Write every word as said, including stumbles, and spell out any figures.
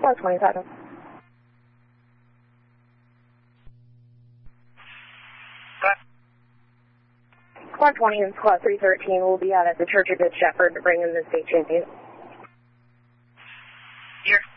Squad twenty-seven. Squad twenty and Squad three thirteen will be out at the Church of Good Shepherd to bring in the state champion. Here.